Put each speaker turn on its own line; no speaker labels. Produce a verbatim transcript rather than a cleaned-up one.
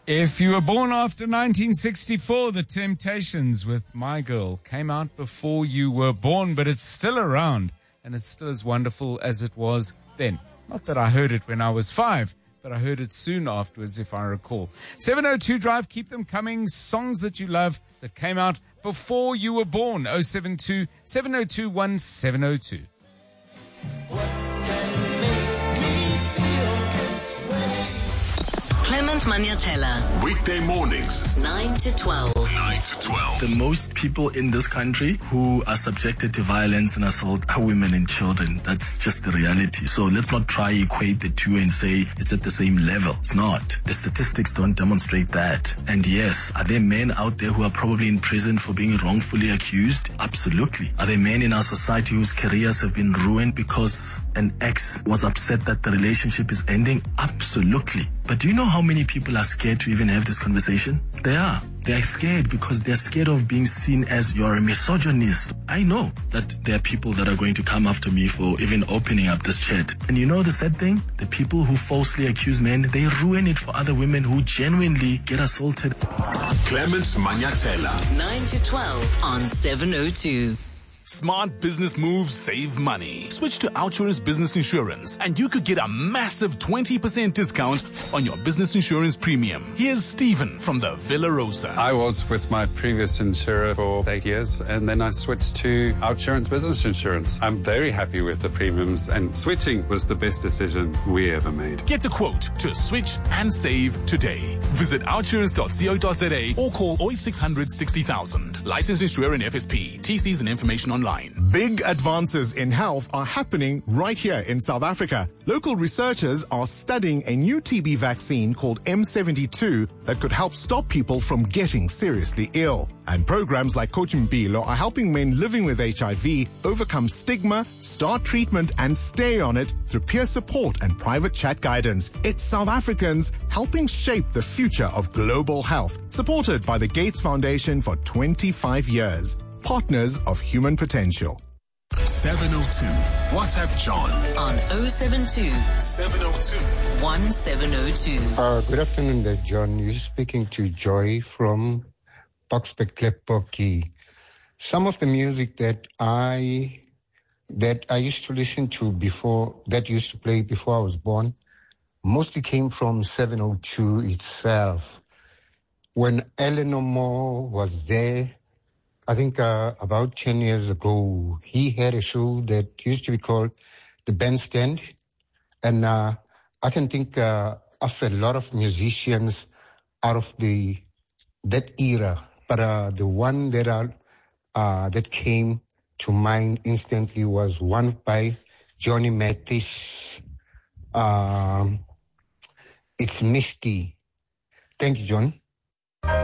If you were born after nineteen sixty-four, The Temptations with My Girl came out before you were born, but it's still around, and it's still as wonderful as it was then. Not that I heard it when I was five, but I heard it soon afterwards, if I recall. seven oh two Drive, keep them coming. Songs that you love that came out before you were born. oh seven two, seven oh two, one seven oh two.
Clement Maniatella.
Weekday mornings.
nine to twelve.
nine to twelve.
The most people in this country who are subjected to violence and assault are women and children. That's just the reality. So let's not try equate the two and say it's at the same level. It's not. The statistics don't demonstrate that. And yes, are there men out there who are probably in prison for being wrongfully accused? Absolutely. Are there men in our society whose careers have been ruined because an ex was upset that the relationship is ending? Absolutely. But do you know how many people are scared to even have this conversation? They are. They are scared because they're scared of being seen as you're a misogynist. I know that there are people that are going to come after me for even opening up this chat. And you know the sad thing? The people who falsely accuse men, they ruin it for other women who genuinely get assaulted.
Clement Maniatella.
nine to twelve on seven oh two.
Smart business moves save money. Switch to Outsurance Business Insurance and you could get a massive twenty percent discount on your business insurance premium. Here's Stephen from the Villa Rosa.
I was with my previous insurer for eight years and then I switched to Outsurance Business Insurance. I'm very happy with the premiums and switching was the best decision we ever made.
Get a quote to switch and save today. Visit outsurance dot co dot za or call oh eight six hundred, sixty thousand. Licensed insurer and F S P. T Cs and information online.
Big advances in health are happening right here in South Africa. Local researchers are studying a new T B vaccine called M seventy-two that could help stop people from getting seriously ill. And programs like Coach Mpilo are helping men living with H I V overcome stigma, start treatment, and stay on it through peer support and private chat guidance. It's South Africans helping shape the future of global health, supported by the Gates Foundation for twenty-five years. Partners of human potential.
seven oh two. WhatsApp John.
On oh seven two,
seven oh two.
one seven oh two.
Uh, good afternoon there, John. You're speaking to Joy from Boksburg Kleppoki. Some of the music that I that I used to listen to before, that used to play before I was born, mostly came from seven oh two itself. When Eleanor Moore was there, I think uh, about ten years ago, he had a show that used to be called The Bandstand. And uh, I can think uh, of a lot of musicians out of the that era. But uh, the one that are, uh, that came to mind instantly was one by Johnny Mathis. Um, it's Misty. Thank you, John.